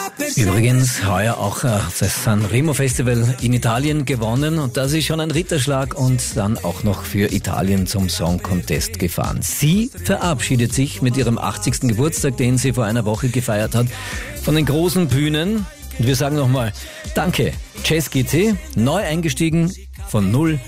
Übrigens heuer auch das Sanremo Festival in Italien gewonnen und das ist schon ein Ritterschlag und dann auch noch für Italien zum Song Contest gefahren. Sie verabschiedet sich mit ihrem 80. Geburtstag, den sie vor einer Woche gefeiert hat, von den großen Bühnen. Und wir sagen nochmal Danke, Jazz GT, neu eingestiegen von 0